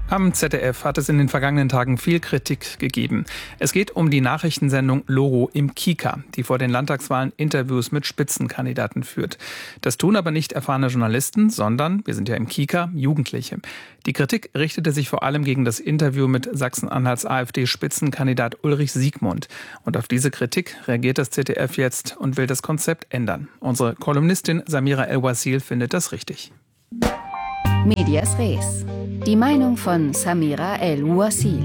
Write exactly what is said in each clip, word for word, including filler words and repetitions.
Am Z D F hat es in den vergangenen Tagen viel Kritik gegeben. Es geht um die Nachrichtensendung Logo im Kika, die vor den Landtagswahlen Interviews mit Spitzenkandidaten führt. Das tun aber nicht erfahrene Journalisten, sondern, wir sind ja im Kika, Jugendliche. Die Kritik richtete sich vor allem gegen das Interview mit Sachsen-Anhalts AfD-Spitzenkandidat Ulrich Siegmund. Und auf diese Kritik reagiert das Z D F jetzt und will das Konzept ändern. Unsere Kolumnistin Samira El-Wasil findet das richtig. Medias Res. Die Meinung von Samira El-Wasil.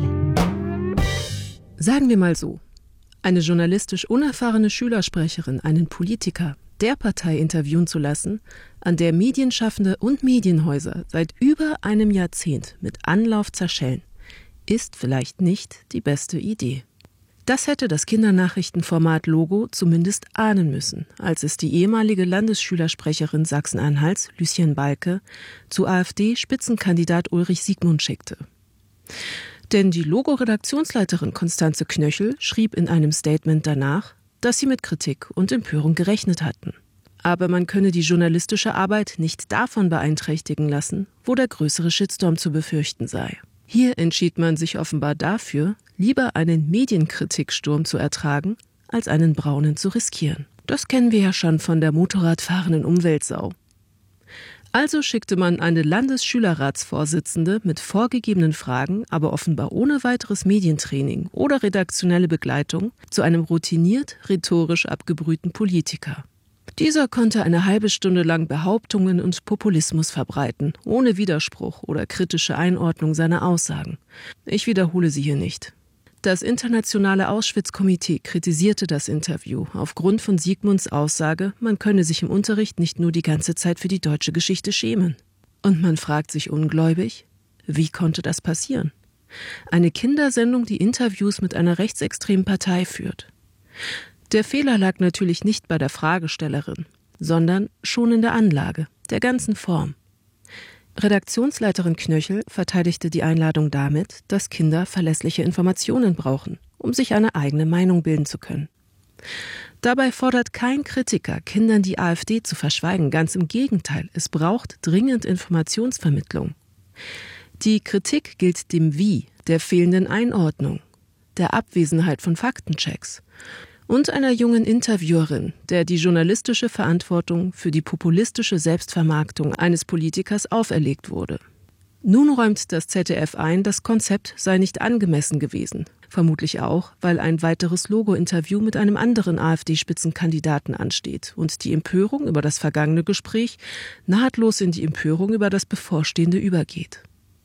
Sagen wir mal so, eine journalistisch unerfahrene Schülersprecherin einen Politiker der Partei interviewen zu lassen, an der Medienschaffende und Medienhäuser seit über einem Jahrzehnt mit Anlauf zerschellen, ist vielleicht nicht die beste Idee. Das hätte das Kindernachrichtenformat Logo zumindest ahnen müssen, als es die ehemalige Landesschülersprecherin Sachsen-Anhalts, Lucien Balke, zu AfD-Spitzenkandidat Ulrich Siegmund schickte. Denn die Logo-Redaktionsleiterin Constanze Knöchel schrieb in einem Statement danach, dass sie mit Kritik und Empörung gerechnet hatten. Aber man könne die journalistische Arbeit nicht davon beeinträchtigen lassen, wo der größere Shitstorm zu befürchten sei. Hier entschied man sich offenbar dafür, lieber einen Medienkritiksturm zu ertragen, als einen braunen zu riskieren. Das kennen wir ja schon von der motorradfahrenden Umweltsau. Also schickte man eine Landesschülerratsvorsitzende mit vorgegebenen Fragen, aber offenbar ohne weiteres Medientraining oder redaktionelle Begleitung, zu einem routiniert rhetorisch abgebrühten Politiker. Dieser konnte eine halbe Stunde lang Behauptungen und Populismus verbreiten, ohne Widerspruch oder kritische Einordnung seiner Aussagen. Ich wiederhole sie hier nicht. Das internationale Auschwitz-Komitee kritisierte das Interview aufgrund von Siegmunds Aussage, man könne sich im Unterricht nicht nur die ganze Zeit für die deutsche Geschichte schämen. Und man fragt sich ungläubig, wie konnte das passieren? Eine Kindersendung, die Interviews mit einer rechtsextremen Partei führt. Der Fehler lag natürlich nicht bei der Fragestellerin, sondern schon in der Anlage, der ganzen Form. Redaktionsleiterin Knöchel verteidigte die Einladung damit, dass Kinder verlässliche Informationen brauchen, um sich eine eigene Meinung bilden zu können. Dabei fordert kein Kritiker, Kindern die AfD zu verschweigen. Ganz im Gegenteil, es braucht dringend Informationsvermittlung. Die Kritik gilt dem Wie, der fehlenden Einordnung, der Abwesenheit von Faktenchecks und einer jungen Interviewerin, der die journalistische Verantwortung für die populistische Selbstvermarktung eines Politikers auferlegt wurde. Nun räumt das Z D F ein, das Konzept sei nicht angemessen gewesen. Vermutlich auch, weil ein weiteres Logo-Interview mit einem anderen AfD-Spitzenkandidaten ansteht und die Empörung über das vergangene Gespräch nahtlos in die Empörung über das bevorstehende übergeht.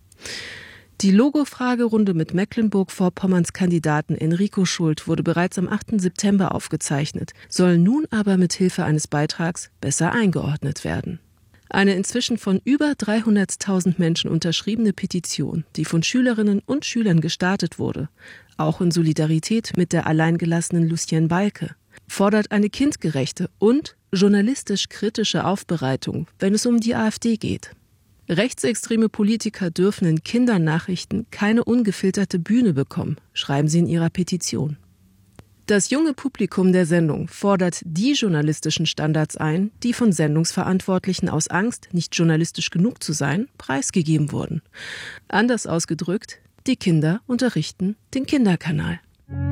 Die Logo-Fragerunde mit Mecklenburg-Vorpommerns Kandidaten Enrico Schult wurde bereits am achten September aufgezeichnet, soll nun aber mit Hilfe eines Beitrags besser eingeordnet werden. Eine inzwischen von über dreihunderttausend Menschen unterschriebene Petition, die von Schülerinnen und Schülern gestartet wurde, auch in Solidarität mit der alleingelassenen Lucien Balke, fordert eine kindgerechte und journalistisch kritische Aufbereitung, wenn es um die AfD geht. Rechtsextreme Politiker dürfen in Kindernachrichten keine ungefilterte Bühne bekommen, schreiben sie in ihrer Petition. Das junge Publikum der Sendung fordert die journalistischen Standards ein, die von Sendungsverantwortlichen aus Angst, nicht journalistisch genug zu sein, preisgegeben wurden. Anders ausgedrückt, die Kinder unterrichten den Kinderkanal.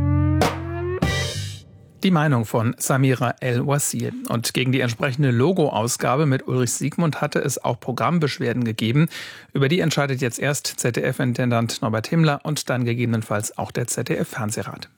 Die Meinung von Samira El-Wasil. Und gegen die entsprechende Logo-Ausgabe mit Ulrich Siegmund hatte es auch Programmbeschwerden gegeben. Über die entscheidet jetzt erst Z D F-Intendant Norbert Himmler und dann gegebenenfalls auch der Z D F-Fernsehrat.